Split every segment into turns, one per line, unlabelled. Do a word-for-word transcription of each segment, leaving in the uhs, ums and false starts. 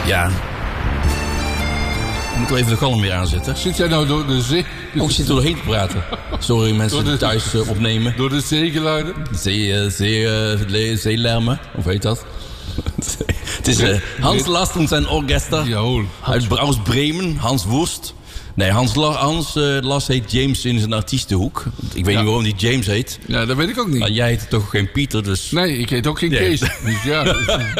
Ja. Ik moet wel even de galm weer aanzetten.
Zit jij nou door de zee...
Oh, ik zit er doorheen te praten. Sorry mensen die thuis uh, opnemen.
Door de zeegeluiden?
Zee, uh, zee, uh, zeelermen, of heet dat? Het is uh, Hans Last en zijn orkester.
Jawohl.
Uit Braus Bremen, Hans Wurst. Nee, Hans, La, Hans uh, Last heet James in zijn artiestenhoek. Ik weet ja. niet waarom die James heet.
Ja, dat weet ik ook niet.
Maar jij heet toch geen Pieter, dus...
Nee, ik heet ook geen
nee.
Kees. Dus ja...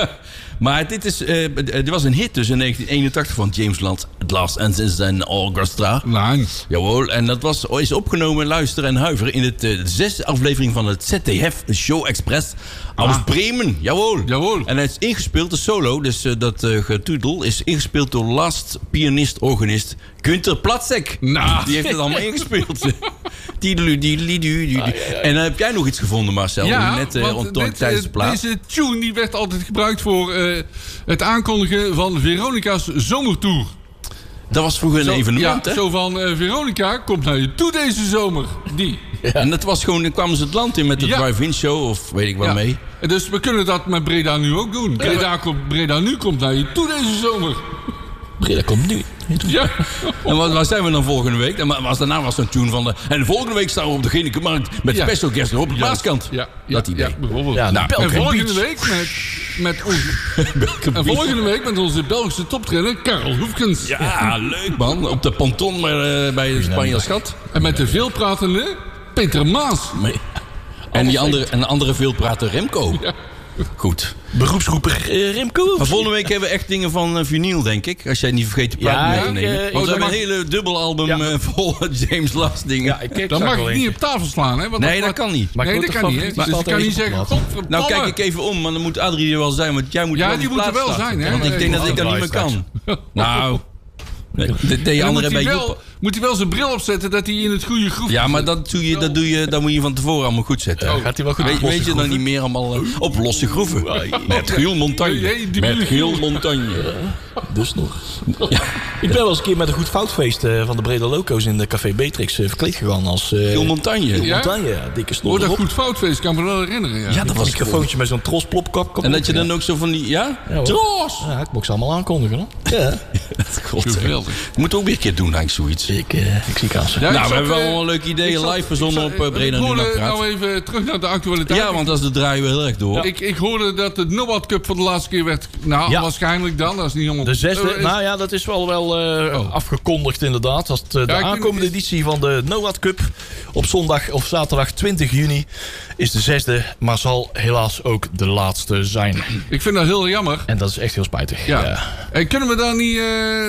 Maar dit is, uh, dit was een hit dus in negentien eenentachtig van James Last en zijn orchestra.
Nee.
Jawel, en dat was, is opgenomen, luister en huiver... in het, uh, de zesde aflevering van het Z D F Show Express aus ah. Bremen. Jawel.
Jawel.
En het is ingespeeld, de solo, dus uh, dat uh, getudel... is ingespeeld door Last pianist, organist Günter Platzek.
Nah.
Die heeft het allemaal ingespeeld. die, die, die, die, die. Ah, ja, ja. En uh, heb jij nog iets gevonden, Marcel?
Ja,
net uh,
want
dit, tijdens de plaat.
Deze tune die werd altijd gebruikt voor... Uh, het aankondigen van Veronica's zomertour.
Dat was vroeger een
zo,
evenement,
ja,
hè?
Zo van, uh, Veronica komt naar je toe deze zomer. Die.
Ja. En dat was gewoon, dan kwamen ze het land in met de ja. drive-in show of weet ik wat ja. mee.
Dus we kunnen dat met Breda nu ook doen. Breda, komt, Breda nu komt naar je toe deze zomer.
Breda komt nu.
Ja.
En waar, waar zijn we dan volgende week? En was, daarna was zo'n tune van... De, en de volgende week staan we op de Ginnekenmarkt... met ja. special guest op de Maaskant.
Ja, ja,
dat idee.
Ja, bijvoorbeeld.
Ja,
nou, en volgende week met... met onze, en volgende week met onze Belgische toptrainer Karel Hoefkens.
Ja, leuk man. Op de ponton uh, bij de Spanjaarschat.
En met de veelpratende Peter Maas.
Nee. En die andere, en de andere veelprater Remco. Ja. Goed.
Beroepsgroeper uh, Remco.
Maar volgende week hebben we echt dingen van uh, vinyl, denk ik. Als jij niet vergeet de plaat
ja,
mee te nemen.
Uh,
Want we hebben een hele dubbelalbum ja. uh, vol James Last dingen.
Ja, ik dat mag ik niet op tafel slaan, hè? Want
nee,
dat,
dat kan niet.
Maar nee, dat kan niet, hè? Dus ik kan niet zeggen...
Nou, kijk ik even om, maar dan moet Adrie er wel zijn. Want jij moet
ja,
wel
die
die
moet er wel
starten.
zijn, hè?
Want ik denk dat ik dat niet meer kan. Nou... Nee, de, de andere
moet, hij
bij
wel, moet hij wel zijn bril opzetten dat hij in het goede groep...
Ja, maar dat doe je, dat doe je, dat moet je van tevoren allemaal goed zetten.
Oh, gaat hij wel goed
weet, weet je dan niet meer allemaal uh, op losse groeven? Met Giel Montagne. Met Giel Montagne.
Dus nog. Ja. Ik ben wel eens een keer met een goed foutfeest uh, van de Breda Loco's in de Café Beatrix uh, verkleed gegaan als... Uh,
Giel Montagne.
Giel Montagne, ja. Dikke snor.
Oh, dat goed foutfeest, kan me wel herinneren. Ja,
ja dat was een microfoontje met zo'n tros plopkap.
En dat je dan ook zo van die... Ja?
ja Tros!
Ja, ik mocht ze allemaal aankondigen, hoor. Ja.
Geweldig. Je moet ook weer een keer doen, denk ik, zoiets.
Ik, uh, ik zie kansen.
Ja, nou, we hebben wel een leuk idee live verzonnen op uh, Breda Nu Nog Praat.
Nou even terug naar de actualiteit.
Ja, want als de draaien we heel erg door.
Ja. Ik, ik hoorde dat de Noord Cup voor de laatste keer werd... Nou, ja. waarschijnlijk dan. Dat is niet helemaal...
De zesde, uh, nou ja, dat is wel, wel uh, oh. afgekondigd inderdaad. Dat uh, de ja, aankomende vind... editie van de Noord Cup op zondag of zaterdag twintig juni is de zesde, maar zal helaas ook de laatste zijn.
Ik vind dat heel jammer.
En dat is echt heel spijtig. Ja. Ja.
En kunnen we dan niet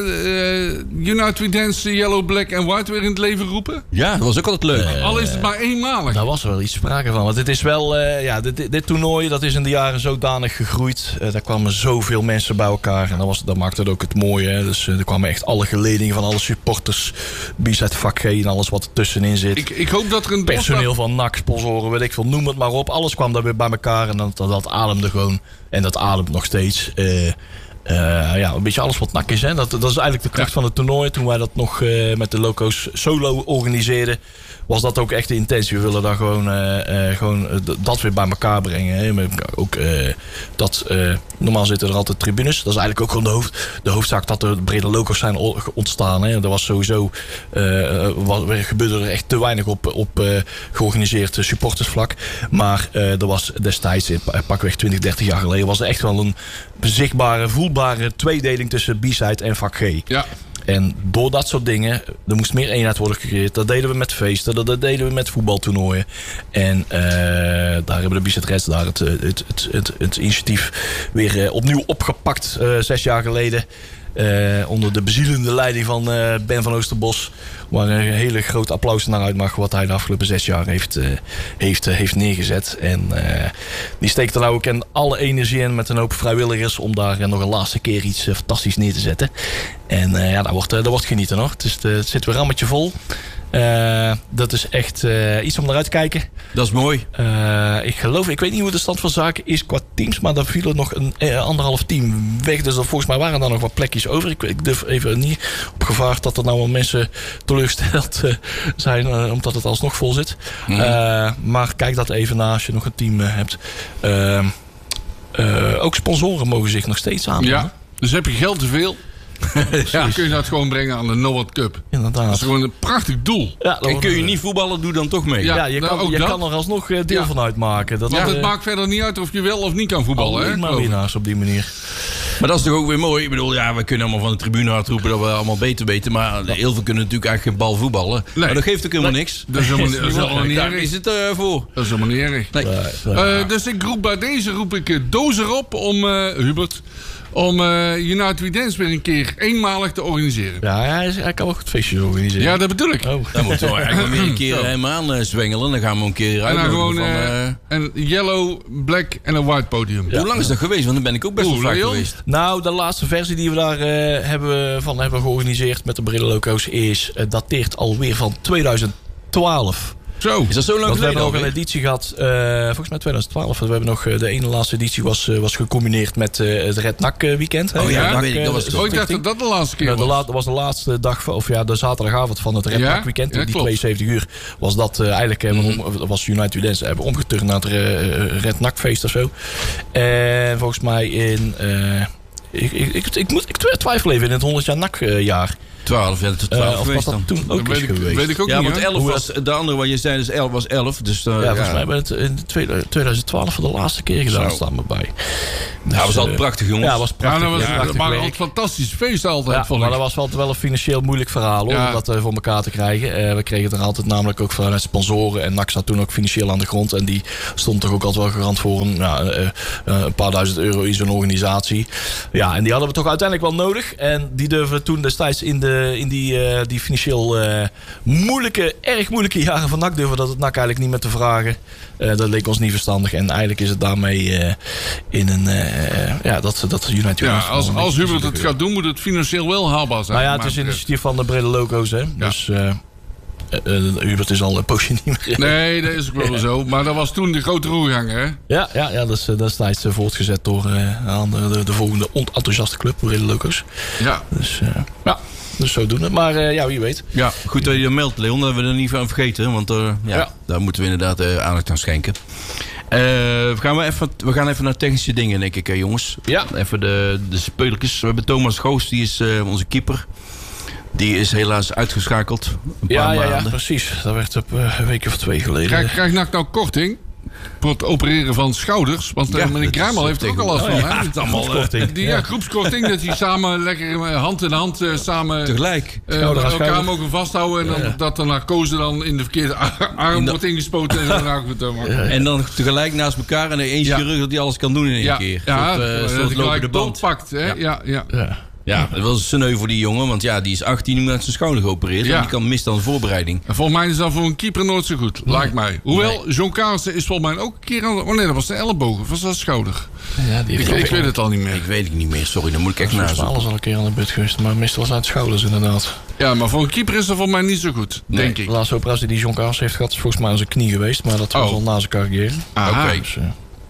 uh, uh, United We Dance, Yellow, Black and White weer in het leven roepen?
Ja, dat was ook altijd leuk.
Uh, Al is het maar eenmalig.
Daar was er wel iets sprake van. Want het is wel, uh, ja, dit, dit toernooi dat is in de jaren zodanig gegroeid. Uh, daar kwamen zoveel mensen bij elkaar. En dat, was, dat maakte het ook het mooie. Hè. Dus uh, er kwamen echt alle geledingen van alle supporters. B-side vak G en alles wat er tussenin zit.
Ik, ik hoop dat er een
personeel van N A C, sponsoren, weet ik veel, noem het maar op. Alles kwam daar weer bij elkaar en dat, dat, dat ademde gewoon. En dat ademt nog steeds. Uh, uh, ja, een beetje alles wat N A C is. Hè. Dat, dat is eigenlijk de kracht ja. van het toernooi. Toen wij dat nog uh, met de Loco's solo organiseerden, was dat ook echt de intentie. We willen daar gewoon, uh, uh, gewoon uh, dat weer bij elkaar brengen. Hè. Ook, uh, dat, uh, normaal zitten er altijd tribunes. Dat is eigenlijk ook gewoon de, hoofd, de hoofdzaak dat er brede Loco's zijn ontstaan. Hè. Er was sowieso, uh, was, gebeurde er echt te weinig op, op uh, georganiseerd supportersvlak. Maar uh, er was destijds, pakweg twintig, dertig jaar geleden, was er echt wel een zichtbare, voelbare tweedeling tussen B-side en vak G.
Ja.
En door dat soort dingen, er moest meer eenheid worden gecreëerd. Dat deden we met feesten, dat, dat deden we met voetbaltoernooien. En uh, daar hebben de B-side Reds daar het, het, het, het, het initiatief weer uh, opnieuw opgepakt, uh, zes jaar geleden. Uh, onder de bezielende leiding van uh, Ben van Oosterbos. Waar een hele groot applaus naar uit mag wat hij de afgelopen zes jaar heeft, uh, heeft, uh, heeft neergezet. En uh, die steekt er nou ook in alle energie in met een hoop vrijwilligers om daar uh, nog een laatste keer iets uh, fantastisch neer te zetten. En uh, ja, daar wordt, uh, daar wordt genieten hoor. Het, is de, het zit weer rammetje vol. Uh, dat is echt uh, iets om naar uit te kijken.
Dat is mooi.
Uh, ik geloof, ik weet niet hoe de stand van zaken is qua teams, maar daar viel er nog een eh, anderhalf team weg. Dus er, volgens mij waren er nog wat plekjes over. Ik, ik durf even niet op gevaar dat er nou wel mensen teleurgesteld uh, zijn, uh, omdat het alsnog vol zit. Mm. Uh, maar kijk dat even na als je nog een team uh, hebt. Uh, uh, ook sponsoren mogen zich nog steeds aanmelden.
Ja. Dus heb je geld te veel... Dus
Ja.
dan kun je dat gewoon brengen aan de Noord Cup.
Inderdaad.
Dat is gewoon een prachtig doel.
Ja,
En kun je niet voetballen, doe dan toch mee.
Ja.
Ja, je,
nou,
kan,
ook
je
dat.
kan er alsnog eh, deel
Ja.
van uitmaken. Dat
Want
is,
het
eh,
maakt verder niet uit of je wel of niet kan voetballen. Hè,
alleen maar
geloof ik.
winnaars op die manier.
Maar dat is toch ook weer mooi. Ik bedoel, ja, we kunnen allemaal van de tribune hard roepen dat we allemaal beter weten. Maar heel veel kunnen natuurlijk eigenlijk geen bal voetballen.
Nee.
Maar dat geeft ook helemaal niks.
Dat is helemaal niet- dat is helemaal niet
Daar
erg.
is het uh, voor.
Dat is helemaal niet erg.
Nee.
Uh, dus ik roep bij deze roep ik uh, Dozer op om, uh, Hubert, om uh, United We Dance weer een keer eenmalig te organiseren.
Ja, hij, is, hij kan wel goed feestjes organiseren.
Ja, dat bedoel ik.
Oh.
Dan moeten we eigenlijk weer een keer
Zo.
hem aan uh, zwengelen. Dan gaan we een keer
En dan
uitnodigen
gewoon
van...
uh,
Uh,
een yellow, black en een white podium.
hoe lang is dat geweest? Want dan ben ik ook best wel
Oeh,
vaak
Leon?
geweest.
Nou, de laatste versie die we daar uh, hebben, van hebben georganiseerd met de Brillenloco's is uh, dateert alweer van tweeduizend twaalf.
Zo.
Is dat zo lang
Want we
geleden
hebben ook een
alweer?
editie gehad, uh, volgens mij tweeduizend twaalf. We hebben nog, uh, de ene laatste editie was, uh, was gecombineerd met uh, het Red N A C weekend.
Oh ja,
Red N A C,
dat weet ik, dat was
uh,
het.
Oh, ik dacht dat dat de laatste keer
Nou, de
was.
la- dat was de laatste dag, van- of ja, de zaterdagavond van het Red N A C
Ja,
weekend.
ja,
die
klopt.
tweeënzeventig uur was dat uh, eigenlijk, uh,
Mhm.
om, was United We Dance, hebben we omgeturnd naar het uh, Red N A C feest of zo. En volgens mij in, uh, ik, ik, ik, ik, moet, ik twijfel even in het honderd jaar N A C uh, jaar.
twaalf, ja, dat is
Uh,
twaalf
of was
geweest
dat
dan.
toen ook
Dat
is
weet ik,
geweest?
weet ik ook
Ja,
niet.
want
hè.
elf
Hoe
was, de andere wat je zei, dus elf was elf. Dus, uh,
Ja, volgens
ja.
mij hebben we het in tweeduizend twaalf voor de laatste keer gedaan,
Zo.
staan we bij. Dus,
Ja, dat was altijd
uh,
prachtig, jongens.
Ja, was
Ja,
prachtig.
dat was,
ja,
dat
prachtig
waren
werk.
altijd fantastische feesten altijd,
Ja,
vond
maar
ik.
dat was wel, wel een financieel moeilijk verhaal hoor,
Ja.
om dat uh, voor elkaar te krijgen. Uh, we kregen het er altijd namelijk ook vanuit sponsoren. En N A C zat toen ook financieel aan de grond. En die stond toch ook altijd wel garant voor een, nou, uh, uh, een paar duizend euro in zo'n organisatie. Ja, en die hadden we toch uiteindelijk wel nodig. En die durven we toen destijds in, de, in die, uh, die financieel uh, moeilijke, erg moeilijke jaren van N A C durven dat het N A C eigenlijk niet meer te vragen. Uh, dat leek ons niet verstandig. En eigenlijk is het daarmee uh, in een... Uh, ja, dat, dat United
Ja,
Nations
als,
een
als
beetje
Hubert het gaat doen, moet het financieel wel haalbaar zijn.
nou ja,
wat
het is
mij
een
betreft.
initiatief van de brede loco's, hè. Dus uh, uh, Hubert is al een poosje niet meer.
Nee, dat is ook wel zo. Maar dat was toen de grote roerganger, hè?
Ja, ja, ja, dat is uh, destijds uh, voortgezet door uh, aan de, de, de volgende enthousiaste club, brede loco's.
Ja.
Dus uh, ja, dus zodoende. Maar uh, ja, wie weet.
Ja, goed dat je dat meldt, Leon. Dat hebben we er niet van vergeten. Want uh, ja,
Ja.
daar moeten we inderdaad uh, aandacht aan schenken. Uh, we, gaan we, even, we gaan even naar technische dingen, denk ik, hè, jongens.
Ja.
Even de, de spelers. We hebben Thomas Goos, die is uh, onze keeper. Die is helaas uitgeschakeld. Een paar
Ja, ja, ja,
maanden.
precies. Dat werd op uh, een week of twee geleden.
Krijg, krijg N A C nou korting voor het opereren van schouders? Want uh,
Ja,
meneer
dat is,
Kruimel
uh,
heeft er ook
tegen-
al last van,
Oh,
hè?
ja, het is allemaal, uh,
Groepskorting.
Die ja, groepskorting, dat die samen lekker uh, hand in hand uh, samen
Tegelijk.
uh,
Schouder aan
elkaar
schouder.
mogen vasthouden. En dan,
Ja.
dat de narcose dan in de verkeerde ar- arm
In de-
wordt ingespoten. En zo nou goed, uh, maar-
En dan tegelijk naast elkaar en er één
Ja.
chirurg dat die alles kan doen in één
ja,
keer.
ja,
Tot, uh,
dat
soort
hij
lopende
gelijk
band.
doorpakt, hè?
Ja.
Ja, ja.
Ja.
Ja, dat was sneu voor die jongen, want ja, die is achttien nu met zijn schouder geopereerd.
Ja.
En die kan mist dan de voorbereiding.
En volgens mij is dat voor een keeper nooit zo goed, lijkt mij. Hoewel, John Kaarsen is volgens mij ook een keer aan de... Oh nee, dat was de elleboog, of was dat de schouder?
Ja, die
Ik,
heeft
ik weet het al niet meer.
Ik weet het niet meer, sorry, dan moet ik echt
volgens mij
nazoeken.
alles al een keer aan de but geweest. Maar meestal was uit de schouders inderdaad.
Ja, maar voor een keeper is dat volgens mij niet zo goed, denk
De
ik.
laatste operatie die John Kaas heeft gehad is volgens mij aan zijn knie geweest. Maar dat was
Oh.
al na zijn carrière.
Aha.
Oké.
Dus, uh,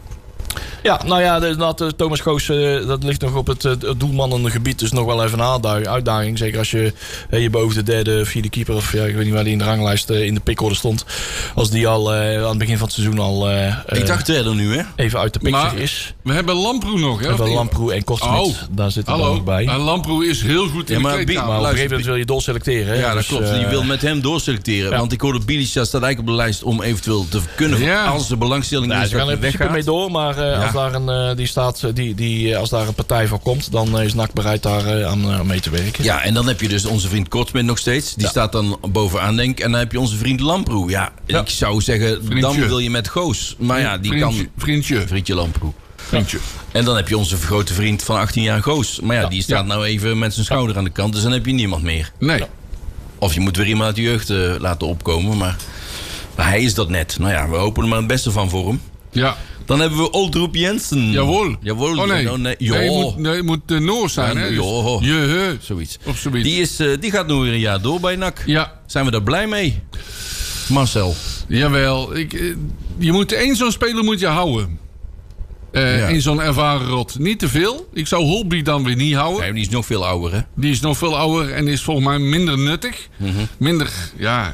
ja, nou ja, de, dat, uh, Thomas Goos, uh, dat ligt nog op het, uh, het doelmannengebied. Dus nog wel even een uitdaging. uitdaging. Zeker als je, uh, je boven de derde, vierde keeper... of ja, ik weet niet waar die in de ranglijst uh, in de pickorde stond. Als die al uh, aan het begin van het seizoen al uh,
Ik dacht derde nu, hè?
even uit de picture
Maar
is.
we hebben Lamproe nog, hè?
We
of
hebben
niet?
Lamproe en Kortsmit.
Oh.
Daar zit er dan
Hallo,
nog bij.
en Lamproe is heel goed in
Ja,
de
maar
kleedkamer.
Maar op een
luister,
gegeven moment wil je doorselecteren. Hè?
Ja, dat
Dus,
klopt.
uh,
Je wil met hem doorselecteren.
ja.
Want ik hoorde Bilica staat eigenlijk op de lijst om eventueel te kunnen.
Ja.
Als de belangstelling
Nou,
is
ze gaan
dat
er
hij
in principe
weggaat.
mee door, maar uh, als, daar een, uh, die staat, uh, die, die, uh, als daar een partij voor komt, dan uh, is N A C bereid daar uh, aan uh, mee te werken.
Ja, en dan heb je dus onze vriend Kortsmit nog steeds. Die
Ja.
staat dan bovenaan, denk ik. En dan heb je onze vriend Lamproe. Ja,
Ja.
ik zou zeggen, dan
Vriendje.
wil je met Goos. Maar ja, die
vriendje,
kan...
Vriendje.
Vriendje Lamproe.
Vriendje.
En dan heb je onze grote vriend van achttien jaar Goos. Maar ja,
Ja.
die staat
Ja.
nou even met zijn schouder aan de kant. Dus dan heb je niemand meer.
Nee.
Of je moet weer iemand uit de jeugd uh, laten opkomen. Maar, maar hij is dat net. Nou ja, we hopen er maar het beste van voor hem.
Ja.
Dan hebben we Oldroep Jensen.
Jawel.
Jawel.
Oh nee.
Oh, nee.
Nee, het
Jo.
moet, nee, het moet de Noors zijn,
Ja,
hè? Dus
jo.
je, he,
Zoiets.
of zoiets.
Die, is, uh, die gaat nu weer een jaar door bij N A C.
Ja,
Zijn we daar blij mee? Marcel.
jawel. Ik, eh, je moet één zo'n speler moet je houden. Uh,
Ja.
Eén zo'n ervaren rot. Niet te veel. Ik zou Holby dan weer niet houden.
Nee, die is nog veel ouder, hè?
Die is nog veel ouder en is volgens mij minder nuttig.
Mhm.
Minder, ja...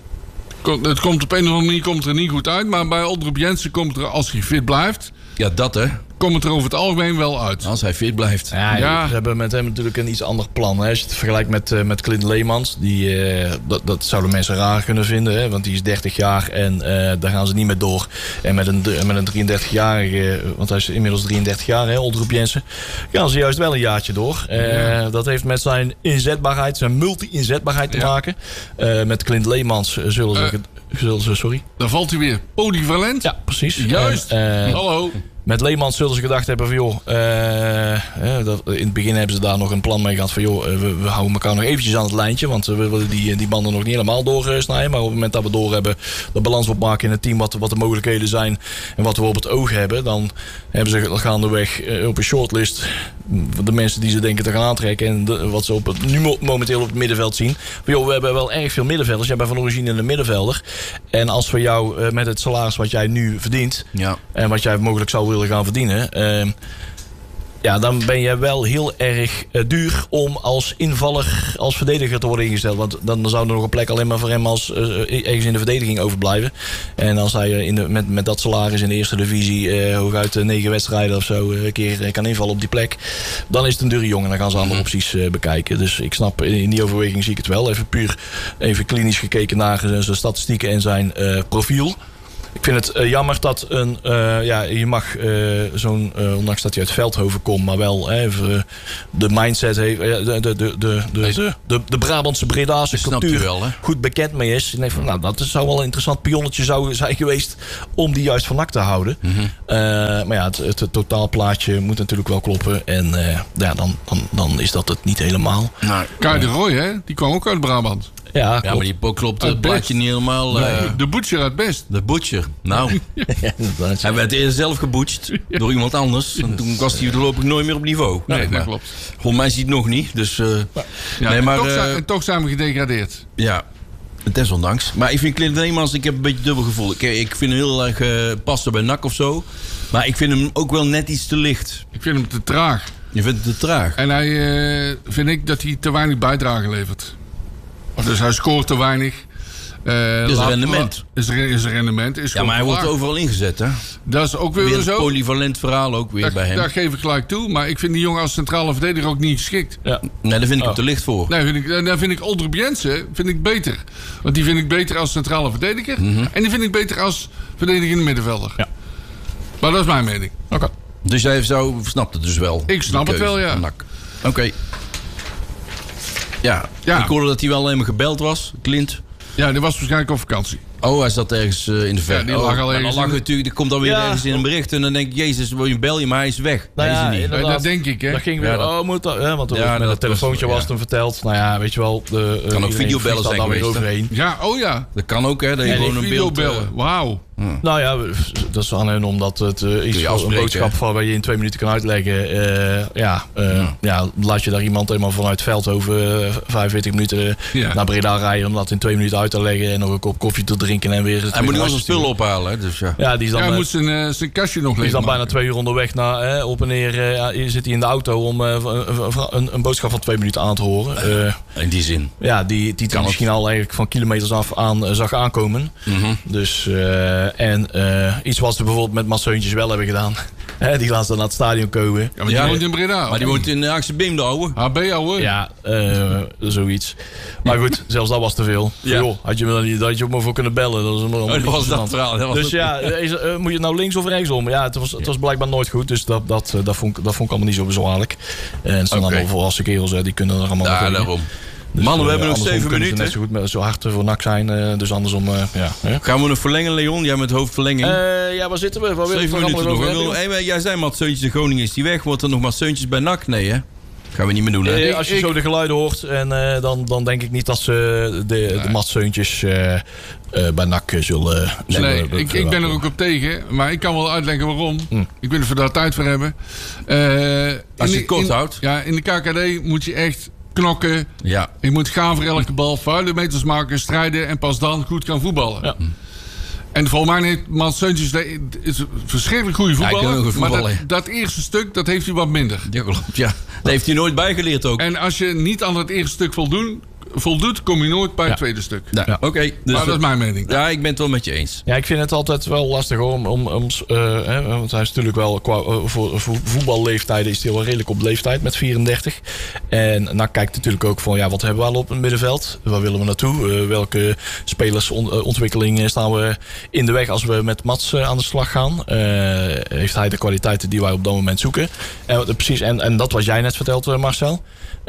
Ko- Het komt op een of andere manier komt er niet goed uit. Maar bij Oldroep Jensen komt er, als hij fit blijft...
Ja, dat hè.
komt het er over het algemeen wel uit.
Als hij fit blijft.
Ja,
Ja.
Ze hebben met hem natuurlijk een iets ander plan. Hè. Als je het vergelijkt met, uh, met Clint Leemans. Die, uh, dat, dat zouden mensen raar kunnen vinden. Hè, want die is dertig jaar en uh, daar gaan ze niet mee door. En met een, met een drieëndertigjarige, want hij is inmiddels drieëndertig jaar, hè, Oldroep Jensen, gaan ze juist wel een jaartje door. Uh, ja. Dat heeft met zijn inzetbaarheid, zijn multi-inzetbaarheid te
Ja.
maken. Uh, met Clint Leemans zullen ze... Uh. Zullen ze, sorry?
Dan valt hij weer polyvalent.
Ja, precies.
Juist.
En, uh,
Hallo.
Met Leemans zullen ze gedacht hebben van joh, uh, uh, dat, in het begin hebben ze daar nog een plan mee gehad van joh, uh, we, we houden elkaar nog eventjes aan het lijntje, want uh, we willen die, die banden nog niet helemaal doorsnijden. Maar op het moment dat we door hebben, de balans opmaken in het team, wat, wat de mogelijkheden zijn en wat we op het oog hebben, dan hebben ze gaandeweg uh, op een shortlist de mensen die ze denken te gaan aantrekken en de, wat ze op het, nu momenteel op het middenveld zien. Van, joh, we hebben wel erg veel middenvelders. Jij bent van origine een middenvelder. En als we jou uh, met het salaris wat jij nu verdient
Ja.
en wat jij mogelijk zou willen gaan verdienen, Uh, ja, dan ben je wel heel erg uh, duur om als invaller, als verdediger te worden ingesteld. Want dan zou er nog een plek alleen maar voor hem als uh, ergens in de verdediging overblijven. En als hij uh, in de, met, met dat salaris in de eerste divisie uh, hooguit uh, negen wedstrijden of zo uh, een keer uh, kan invallen op die plek, dan is het een dure jongen. Dan gaan ze andere opties uh, bekijken. Dus ik snap, in die overweging zie ik het wel. Even puur, even klinisch gekeken naar uh, zijn statistieken en zijn uh, profiel. Ik vind het uh, jammer dat een, uh, ja, je mag uh, zo'n, uh, ondanks dat hij uit Veldhoven komt, maar wel even uh, de mindset heeft, uh, de, de, de, de, de, de, de, de Brabantse Bredaanse cultuur
wel, hè?
goed bekend mee is. En denk van, nou, dat zou wel een interessant pionnetje zou zijn geweest om die juist van N A C te houden. Mm-hmm. Uh, maar ja, het, het, het totaalplaatje moet natuurlijk wel kloppen. En uh, ja, dan, dan, dan is dat het niet helemaal.
Nou,
Kai de Roy, hè? Die kwam ook uit Brabant.
Ja,
ja, maar die klopt het
Uit
plaatje
Best.
niet helemaal.
Nee,
Uh,
de Butcher uit Best.
de butcher. Nou,
ja, inderdaad.
hij werd eerder zelf gebutcht door iemand anders. En toen was hij voorlopig nooit meer op niveau.
Nee, dat
maar
klopt.
volgens mij ziet het nog niet. Dus, uh,
Ja,
nee,
en,
maar,
toch
uh,
zijn, en toch zijn we gedegradeerd.
ja, desondanks. Maar ik vind Clint Leemans, ik heb een beetje dubbel gevoel. Ik, ik vind hem heel erg uh, passen bij N A C of zo. Maar ik vind hem ook wel net iets te licht.
Ik vind hem te traag.
Je vindt het te traag.
En hij uh, vind ik dat hij te weinig bijdrage levert. Dus hij scoort te weinig. Uh,
Is
laat-
rendement.
Is, is rendement. Is
Ja, maar hij wordt
laag.
overal ingezet, hè?
Dat is ook weer,
Weer een
zo.
polyvalent verhaal ook weer
Dat,
bij hem.
dat geef ik gelijk toe. Maar ik vind die jongen als centrale verdediger ook niet geschikt.
Ja.
Nee, daar vind ik
Oh.
hem te licht voor.
Nee, vind ik, daar vind ik Oldrup Jensen vind ik beter. Want die vind ik beter als centrale verdediger.
Mhm.
En die vind ik beter als verdedigende middenvelder.
Ja.
Maar dat is mijn mening.
Oké. Okay.
Dus jij zou, snapt het dus wel.
Ik snap
de
het wel,
keuze
ja.
van N A C. Oké. Okay. Ja.
Ja.
Ik hoorde dat hij wel alleen maar gebeld was, Clint.
Ja, die was waarschijnlijk op vakantie.
Oh, hij zat ergens uh, in de verte.
Ja, die lag
oh,
al
maar
ergens
dan lag
in-
natuurlijk, er komt dan weer
Ja,
ergens in een bericht. En dan denk ik, jezus, wil je bel je, maar hij is weg.
Nou
hij
ja,
is er niet.
inderdaad.
Dat denk ik, hè.
Dat ging weer,
Ja, dat-
oh, moet dat, hè, want er
Ja,
was met
dat
het telefoontje
was-
was
ja.
toen verteld. Nou ja, weet je wel, de, uh, iedereen
videobellen
vliegt
zijn
dan weer
geweest, hè?
overheen.
Ja, oh ja.
Dat kan ook, hè. Dat je
En
gewoon een beeld... uh,
Videobellen. Wauw.
Nou ja, dat is aan hen omdat het uh, iets
je
van een
afspreken,
boodschap
hè?
van waar je in twee minuten kan uitleggen. Uh, ja, uh, ja. ja, laat je daar iemand helemaal vanuit Veldhoven uh, vijfenveertig minuten
Ja.
naar Breda rijden om dat in twee minuten uit te leggen en nog een kop koffie te drinken en weer.
Hij moet nog zijn spullen ophalen, hè. Dus ja.
Ja, die is dan,
Ja, hij
uh,
moet zijn, uh, zijn kastje nog
die is dan bijna
leegmaken.
twee uur onderweg naar hè, op en neer. Uh, ja, zit hij in de auto om uh, een, een, een boodschap van twee minuten aan te horen. Uh,
In die zin.
Ja, die, die hij misschien al eigenlijk van kilometers af aan uh, zag aankomen.
Mhm.
Dus, uh, en uh, iets wat ze bijvoorbeeld met Mats Seuntjes wel hebben gedaan. Hè, die laten dan naar het stadion komen.
Ja, maar die
Ja.
woont in Breda.
Maar die woont in de Haagse Beem, de ouwe.
H B, ouwe.
Ja, uh, zoiets. Maar goed, zelfs dat was te veel.
Ja.
Joh, had je me dan niet, dat had je ook maar voor kunnen bellen. Dat is een,
Oh, dat was dat verhaal. Dat was
Dus
het.
ja, is, uh, moet je het nou links of rechtsom? Ja, het was, het was blijkbaar nooit goed. Dus dat, dat, uh, dat, vond, ik, dat vond ik allemaal niet zo bezwaarlijk. En het zijn
Oké.
allemaal volwassen kerels, hè, die kunnen er allemaal
Ja,
tegen.
daarom.
Dus,
Mannen, we
uh,
hebben nog
andersom
zeven
kunnen ze
minuten.
net zo goed met, zo hard voor N A C zijn. Uh, dus andersom, uh, ja. Hè?
Gaan we nog verlengen, Leon? Jij met hoofdverlenging.
Uh, ja, waar zitten we? Waar wil je het
Zeven minuten
programma
nog.
over
Hey,
hebben?
maar jij zei Mats Seuntjes de Groningen is die weg. Wordt er nog Mats Seuntjes bij N A C? Nee, hè? Gaan we niet meer doen, hè?
Eh, als je
Ik-
zo de geluiden hoort, en, uh, dan, dan denk ik niet dat ze de, de Mats Seuntjes uh, uh, bij N A C zullen... zullen
Nee,
be-
ik, ik ben er ook op tegen. Maar ik kan wel uitleggen waarom.
Hm.
Ik weet niet of we daar tijd voor hebben. Uh,
Als je
in
het kort
in-
houdt.
Ja, in de K K D moet je echt knokken.
Ja.
Je moet gaan voor elke bal, vuile meters maken, strijden en pas dan goed kan voetballen.
Ja.
En volgens mij heeft Mats Seuntjes de- is een verschrikkelijk goede
Ja, ik
voetballer.
kan ook goed
maar dat,
voetballen.
dat eerste stuk, dat heeft hij wat minder.
Ja, klopt. Ja. Dat heeft hij nooit bijgeleerd ook.
En als je niet aan het eerste stuk voldoen, voldoet, kom je nooit bij het
Ja.
tweede stuk.
Nou,
Ja.
Oké, okay, dus
maar dat is mijn mening.
Ja, ik ben het wel met je eens.
Ja, ik vind het altijd wel lastig hoor, om, om, om uh, hè, want hij is natuurlijk wel qua uh, voor, voor voetballeeftijden is hij wel redelijk op leeftijd met vierendertig. En nou kijkt natuurlijk ook van ja, wat hebben we al op het middenveld? Waar willen we naartoe? Uh, welke spelersontwikkeling uh, staan we in de weg als we met Mats uh, aan de slag gaan? Uh, heeft hij de kwaliteiten die wij op dat moment zoeken? En, uh, precies, en, en dat wat jij net vertelt, uh, Marcel.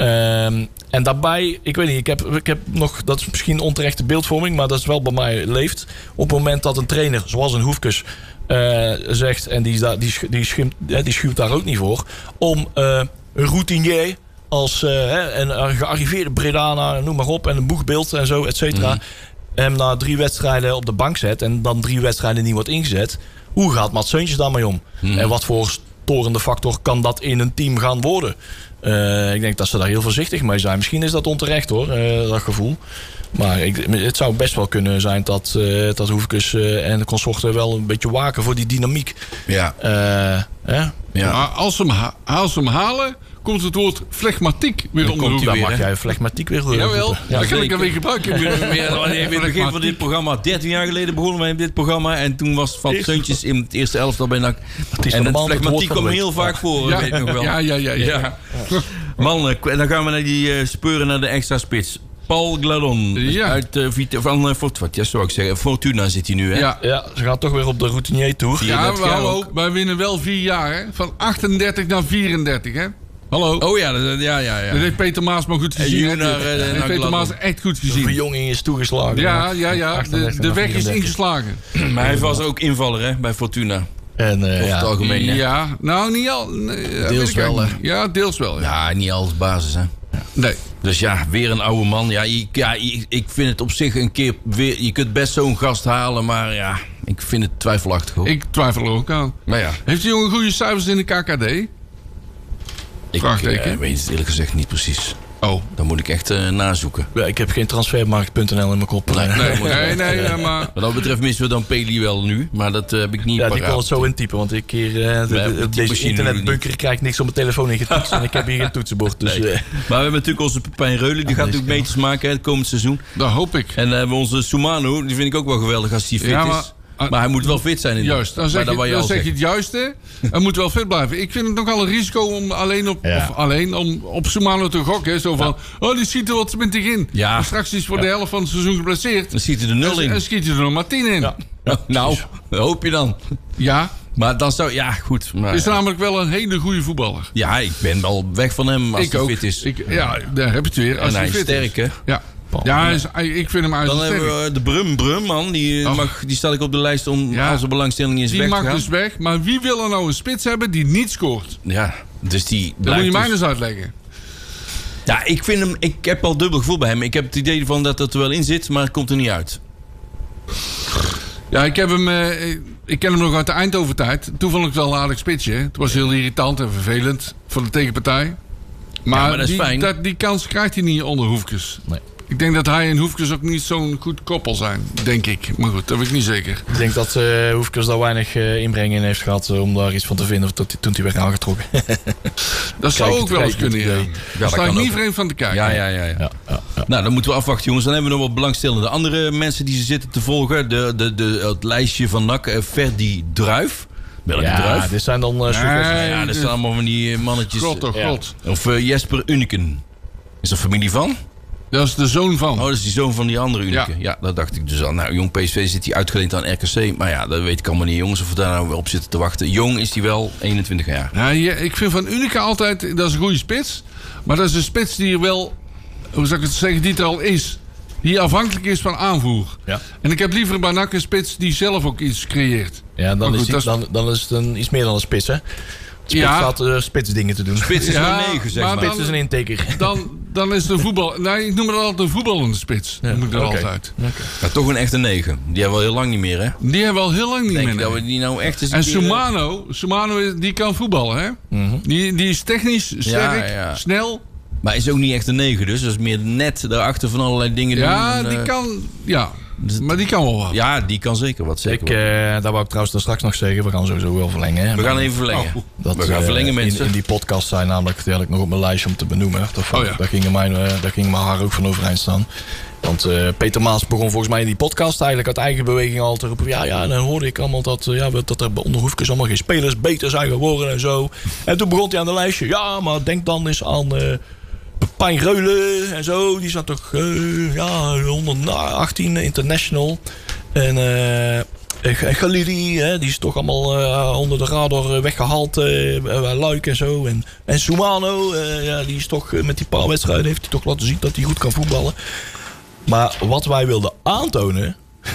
Um, en daarbij, ik weet niet, ik heb, ik heb nog, dat is misschien onterechte beeldvorming, maar dat is wel bij mij leeft. Op het moment dat een trainer, zoals een Hoefkes, uh, zegt, en die, die, die, schimpt, die schuwt daar ook niet voor, om uh, een routinier als uh, een gearriveerde Bredana, noem maar op, en een boegbeeld en zo, et cetera, mm. hem na drie wedstrijden op de bank zet en dan drie wedstrijden niet wordt ingezet. Hoe gaat Mats Seuntjes daarmee om? Mm. En wat voor storende factor kan dat in een team gaan worden? Uh, ik denk dat ze daar heel voorzichtig mee zijn. Misschien is dat onterecht hoor, uh, dat gevoel. Maar ik, het zou best wel kunnen zijn dat, uh, dat Hoefkes uh, en de consorten wel een beetje waken voor die dynamiek.
Ja.
Uh, eh?
Ja. Maar als ze, hem ha- als ze hem halen, komt het woord flegmatiek weer
dan
onder de hoek.
Dan mag jij flegmatiek weer horen.
Jawel,
ja,
dat kan ik dan weer gebruiken.
In het begin van dit programma, dertien jaar geleden begonnen wij met dit programma. En toen was Van Seuntjes in het eerste elftal bij N A C. En het flegmatiek kwam heel vaak voor,
ja.
weet ik nog wel.
Ja, ja, ja. ja. ja.
ja. Man, dan gaan we naar die uh, speuren naar de extra spits. Paul Gladon
ja.
uit uh, Vita, van uh, Fort, wat, ja, zou ik zeggen. Fortuna zit hij nu, hè?
Ja.
ja, ze gaan toch weer op de routinier tour.
Ja, maar hallo, wij winnen wel vier jaar, hè? Van achtendertig naar vierendertig, hè? Hallo.
Oh ja, dat, ja, ja, ja.
Dat heeft Peter Maas maar goed gezien.
En naar, uh,
dat heeft Peter
Gladon.
Maas echt goed gezien.
De verjonging is toegeslagen.
Ja, ja, ja. De, de weg is ingeslagen.
Maar hij was ook invaller, hè, bij Fortuna.
En, uh,
Over
ja.
het algemeen, hè?
Ja, nou niet al. Nee,
Deels wel, hè?
Ja, deels wel. Ja.
Ja, niet als basis, hè?
Nee.
Dus ja, weer een oude man. Ja, ik, ja, ik, ik vind het op zich een keer weer... Je kunt best zo'n gast halen, maar ja, ik vind het twijfelachtig, hoor.
Ik twijfel er ook aan.
Maar ja.
Heeft die jongen goede cijfers in de K K D?
Ik uh, weet het eerlijk gezegd niet precies.
Oh.
Dan moet ik echt uh, nazoeken.
Ja, ik heb geen transfermarkt punt n l in mijn kop.
Nee,
nee, nee, nee, nee maar...
Wat dat betreft missen we dan Peli wel nu. Maar dat uh, heb ik niet
Ja,
paraat.
die kon het zo intypen. Want ik hier, uh, de, de, de, deze internetbunker krijgt niks op mijn telefoon ingetoetst. En ik heb hier geen toetsenbord. Dus,
nee.
uh.
Maar we hebben natuurlijk onze Pepijn Reulen. Die ja, gaat natuurlijk meters maken hè, het komend seizoen.
Dat hoop ik.
En uh, hebben we onze Soumano. Die vind ik ook wel geweldig als hij fit ja, maar, is. Maar hij moet wel fit zijn. In
juist, dan zeg, je, dan je, dan zeg je het juiste. Hij moet wel fit blijven. Ik vind het nogal een risico om alleen op, ja. of alleen om op Soumano te gokken. Zo van, ja. oh, die schiet er wat twintig in. Ja. En straks is voor ja. de helft van het seizoen geblesseerd.
Dan schiet hij er nul in.
En dan schiet hij er nog maar tien in. Ja.
Ja, nou, dat hoop je dan.
Ja.
Maar dan zou, ja, goed. Maar,
is namelijk wel een hele goede voetballer.
Ja, ik ben wel weg van hem als
ik
hij
ook.
fit is.
Ik, ja, daar heb je het weer. Als
en hij
hij
is sterk, hè?
Ja. Ja, is, ik vind hem uit.
Dan hebben we de Brum Brum, man. Die, mag, die staat ik op de lijst om ja, als er belangstelling is
die
weg te
mag
gaan.
dus weg. Maar wie wil er nou een spits hebben die niet scoort?
Ja, dus die
dat moet je mij
dus...
eens uitleggen.
Ja, ik vind hem... Ik heb al dubbel gevoel bij hem. Ik heb het idee van dat het er wel in zit, maar het komt er niet uit.
Ja, ik heb hem... Uh, ik ken hem nog uit de Eindhoven-tijd. Toen vond ik het wel een aardig spitsje. Het was heel irritant en vervelend voor de tegenpartij. Maar, ja, maar dat is die, fijn. Dat, die kans krijgt hij niet onder Hoefkes. Nee. Ik denk dat hij en Hoefkes ook niet zo'n goed koppel zijn. Denk ik. Maar goed, dat weet ik niet zeker.
Ik denk dat uh, Hoefkes daar weinig uh, inbreng in heeft gehad uh, om daar iets van te vinden tot, toen hij werd aangetrokken.
Dat zou ook wel eens kunnen, ja.
Ja,
daar sta ik niet ook vreemd van te kijken.
Ja, ja, ja, ja. ja, ja, ja. Nou, dan moeten we afwachten, jongens. Dan hebben we nog wat belangstellende andere mensen die ze zitten te volgen. De, de, de, het lijstje van N A C, uh, Ferdi Druif. Welke
ja,
Druif?
dit zijn dan... Uh,
nee, ja, dit zijn allemaal van die mannetjes.
God, oh god.
Ja. Of uh, Jesper Uniken. Is dat familie van?
Dat is de zoon van.
Oh, dat is die zoon van die andere Uniken. Ja. ja, dat dacht ik dus al. Nou, Jong P S V zit hij uitgeleend aan R K C. Maar ja, dat weet ik allemaal niet, jongens. Of we daar nou weer op zitten te wachten. Jong is hij wel, eenentwintig jaar.
Ja, ja, ik vind van Uniken altijd... Dat is een goede spits. Maar dat is een spits die er wel... Hoe zou ik het zeggen? Die er al is. Die afhankelijk is van aanvoer. Ja. En ik heb liever bij N A C een spits die zelf ook iets creëert.
Ja, dan, goed, is, die, is, dan, dan is het een, iets meer dan een spits, hè? Spits ja. gaat uh, spitsdingen te doen.
Spits is ja, een negen, zeg maar.
Spits
dan,
is een inteker.
Dan, dan is de voetbal... Nee, ik noem het altijd een voetballende spits. Ja, noem ik dat okay. altijd.
Okay. Maar toch een echte negen. Die hebben we al heel lang niet meer, hè?
Die hebben we al heel lang niet
Denk
meer.
Dat we die nou echt eens
en Soumano, Soumano, die kan voetballen, hè? Mm-hmm. Die, die is technisch, sterk, ja, ja. snel...
Maar is ook niet echt een negen, dus dat is meer net daarachter van allerlei dingen
ja,
doen.
Ja, die
uh...
kan... Ja, Maar die kan wel wat.
Ja, die kan zeker wat. Zeker
ik, uh, daar wou ik trouwens dan straks nog zeggen. We gaan sowieso wel verlengen. Hè?
We gaan even verlengen.
Oh, dat,
we gaan verlengen,
uh,
mensen.
In, in die podcast zijn namelijk, die had ik nog op mijn lijstje om te benoemen. Dat, oh, ja. Daar gingen mijn, uh, daar ging mijn haar ook van overeind staan. Want uh, Peter Maas begon volgens mij in die podcast eigenlijk uit eigen beweging al te roepen. Ja, ja, en dan hoorde ik allemaal dat, uh, ja, dat er onder Hoefkes allemaal geen spelers beter zijn geworden en zo. En toen begon hij aan de lijstje. Ja, maar denk dan eens aan uh, Pijn Reulen en zo. Die zat toch uh, ja, honderdachttien international. En uh, Galiri, hè, die is toch allemaal uh, onder de radar weggehaald. Uh, bij Luik en zo. En, en Soumano, uh, ja, die is toch uh, met die paar wedstrijden heeft hij toch laten zien dat hij goed kan voetballen. Maar wat wij wilden aantonen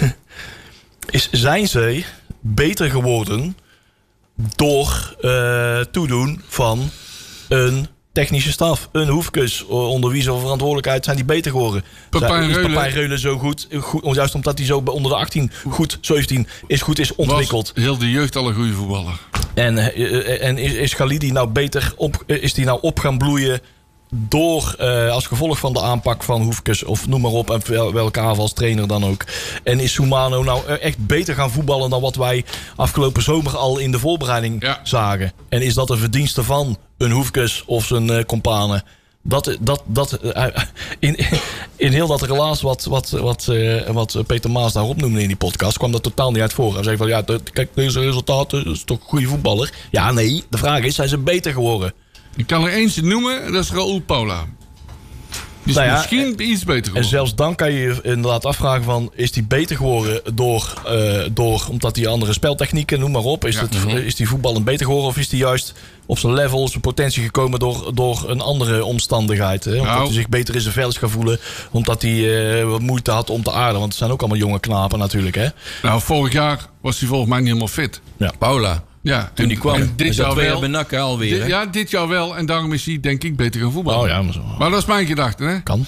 is, zijn ze beter geworden door uh, toedoen van een technische staf, een Hoefkes, onder wie zijn verantwoordelijkheid zijn die beter geworden.
Papijn
is Papijn Reulen zo goed, goed, juist omdat hij zo onder de achttien goed, zeventien is goed is ontwikkeld.
Was heel de jeugd al een goede voetballer.
En, en is, is Khalidi nou beter op, is die nou op gaan bloeien door uh, als gevolg van de aanpak van Hoefkes of noem maar op en welke aanvalstrainer dan ook. En is Soumano nou echt beter gaan voetballen dan wat wij afgelopen zomer al in de voorbereiding ja. zagen? En is dat een verdienste van een Hoefkes of zijn uh, companen? Dat, dat, dat, uh, in, in heel dat relaas wat, wat, wat, uh, wat Peter Maas daarop noemde in die podcast, kwam dat totaal niet uit voor. Hij zei van ja, kijk, deze resultaten, dat is toch een goede voetballer? Ja, nee, de vraag is, zijn ze beter geworden?
Ik kan er eentje noemen, dat is Raoul Paula. Die is nou ja, misschien iets beter geworden.
En zelfs dan kan je je inderdaad afvragen van, is die beter geworden door, uh, door omdat hij andere speltechnieken, noem maar op. Is, ja. het, mm-hmm. is die voetballend beter geworden of is die juist op zijn level, zijn potentie gekomen door, door een andere omstandigheid? Hè? Omdat nou. hij zich beter in zijn vel is gaan voelen. Omdat hij uh, wat moeite had om te aarden. Want het zijn ook allemaal jonge knapen natuurlijk. Hè?
Nou, vorig jaar was hij volgens mij niet helemaal fit.
Ja. Paula.
Ja,
toen die kwam.
Dit jaar wel.
Bij N A C alweer.
Dit, ja, dit jaar wel. En daarom is hij denk ik beter gaan voetballen.
Oh ja, maar, zo.
maar dat is mijn gedachte, hè?
Kan.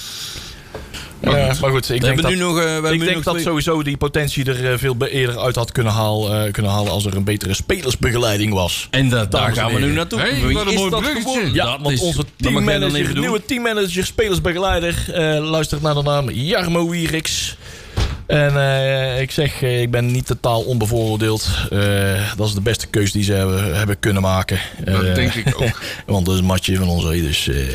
Maar, uh, maar goed, ik denk, dat,
nog, uh,
ik denk dat sowieso die potentie er uh, veel eerder uit had kunnen, haal, uh, kunnen halen als er een betere spelersbegeleiding was.
En dat, daar gaan we nu naartoe.
Hey, wat een mooi bruggetje.
Ja, dat want is, onze teammanager, nieuwe teammanager, spelersbegeleider, uh, luistert naar de naam Jarmo Wieriks. En uh, ik zeg, uh, ik ben niet totaal onbevooroordeeld. Uh, dat is de beste keus die ze hebben, hebben kunnen maken.
Dat uh, denk ik ook.
Want dat is een matje van ons. Dus, uh,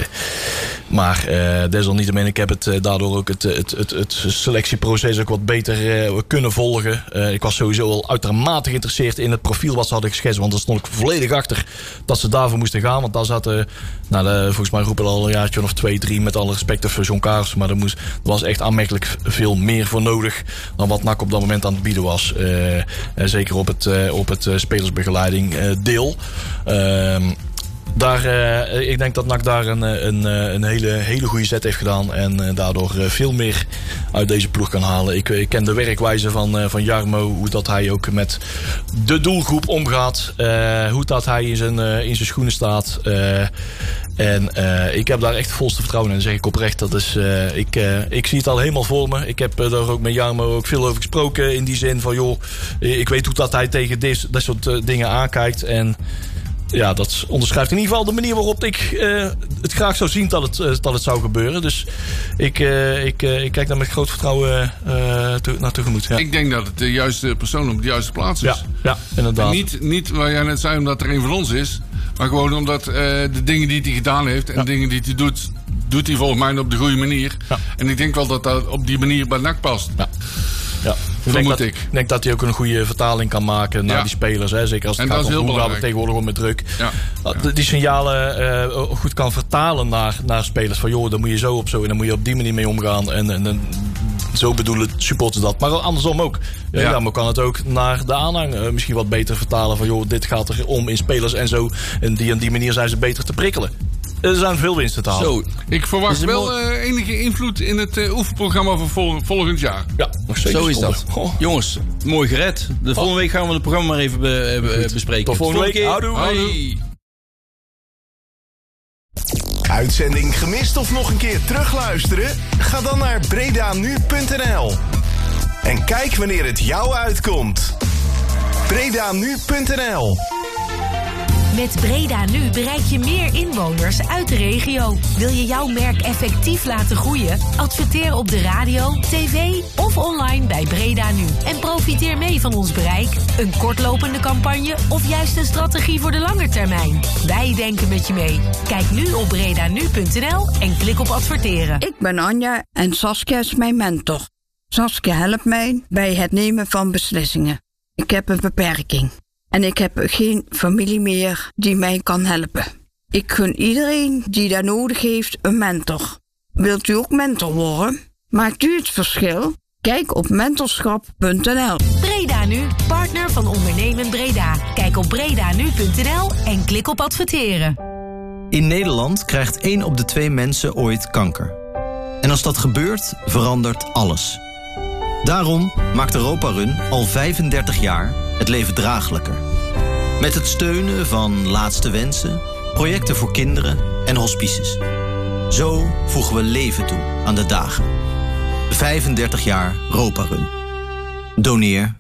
maar uh, desalniettemin, ik heb het uh, daardoor ook het, het, het, het selectieproces ook wat beter uh, kunnen volgen. Uh, ik was sowieso al uitermate geïnteresseerd in het profiel wat ze hadden geschetst. Want daar stond ik volledig achter dat ze daarvoor moesten gaan. Want daar zaten, nou, de, volgens mij roepen al een jaartje of twee, drie, met alle respect voor John Kaars. Maar er, moest, er was echt aanmerkelijk veel meer voor nodig dan wat N A C op dat moment aan het bieden was. Uh, uh, zeker op het, uh, op het uh, spelersbegeleiding uh, deel. Uh, Daar, uh, ik denk dat N A C daar een, een, een hele, hele goede zet heeft gedaan. En uh, daardoor uh, veel meer uit deze ploeg kan halen. Ik, ik ken de werkwijze van, uh, van Jarmo. Hoe dat hij ook met de doelgroep omgaat. Uh, hoe dat hij in zijn, uh, in zijn schoenen staat. Uh, en uh, ik heb daar echt volste vertrouwen in. Dat zeg ik oprecht. Dat is, uh, ik, uh, ik zie het al helemaal voor me. Ik heb uh, daar ook met Jarmo ook veel over gesproken. In die zin van, joh, ik weet hoe dat hij tegen dit, dat soort uh, dingen aankijkt. En ja, dat onderschrijft in ieder geval de manier waarop ik uh, het graag zou zien dat het, uh, dat het zou gebeuren. Dus ik, uh, ik, uh, ik kijk daar met groot vertrouwen uh, to- naar tegemoet. Ja.
Ik denk dat het de juiste persoon op de juiste plaats is.
Ja, ja inderdaad.
En niet, niet waar jij net zei omdat er een van ons is. Maar gewoon omdat uh, de dingen die hij gedaan heeft en ja. de dingen die hij doet, doet hij volgens mij op de goede manier. Ja. En ik denk wel dat dat op die manier bij N A C past.
Ja. Ja, ik denk, dat, ik denk dat hij ook een goede vertaling kan maken naar ja. die spelers. Hè? Zeker als het en gaat om hoe gaan we tegenwoordig om met druk. Ja. Ja. Die signalen uh, goed kan vertalen naar, naar spelers. Van joh, dan moet je zo op zo en dan moet je op die manier mee omgaan. En, en, en zo bedoelen supporters dat. Maar andersom ook. Ja. Ja, maar kan het ook naar de aanhang uh, misschien wat beter vertalen. Van joh, dit gaat er om in spelers en zo. En die en die manier zijn ze beter te prikkelen. Er zijn veel winsten te halen. Zo,
ik verwacht wel mooi... uh, enige invloed in het uh, oefenprogramma van vol- volgend jaar.
Ja, nog steeds.
Zo is dat. Oh. Jongens, mooi gered. De oh. volgende week gaan we het programma maar even be- be- bespreken.
Tot volgende week.
Houdoe. Houdoe.
Uitzending gemist of nog een keer terugluisteren? Ga dan naar bredanu punt n l en kijk wanneer het jou uitkomt. bredanu punt n l
Met Breda Nu bereik je meer inwoners uit de regio. Wil je jouw merk effectief laten groeien? Adverteer op de radio, tv of online bij Breda Nu. En profiteer mee van ons bereik, een kortlopende campagne of juist een strategie voor de lange termijn. Wij denken met je mee. Kijk nu op bredanu punt n l en klik op adverteren.
Ik ben Anja en Saskia is mijn mentor. Saskia helpt mij bij het nemen van beslissingen. Ik heb een beperking en ik heb geen familie meer die mij kan helpen. Ik gun iedereen die dat nodig heeft een mentor. Wilt u ook mentor worden? Maakt u het verschil? Kijk op mentorschap punt n l.
Breda Nu, partner van Ondernemen Breda. Kijk op bredanu punt n l en klik op adverteren.
In Nederland krijgt één op de twee mensen ooit kanker. En als dat gebeurt, verandert alles. Daarom maakt Europa Run al vijfendertig jaar het leven draaglijker. Met het steunen van Laatste Wensen, projecten voor kinderen en hospices. Zo voegen we leven toe aan de dagen. vijfendertig jaar Europa Run. Doneer